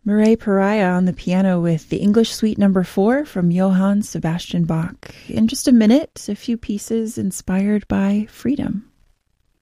Mireille Pariah on the piano with the English Suite No. 4 from Johann Sebastian Bach. In just a minute, a few pieces inspired by freedom.